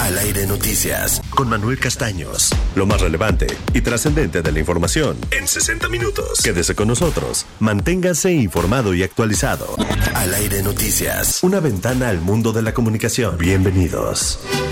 Al Aire Noticias, con Manuel Castaños. Lo más relevante y trascendente de la información en 60 minutos. Quédese con nosotros. Manténgase informado y actualizado. Al Aire Noticias, una ventana al mundo de la comunicación. Bienvenidos.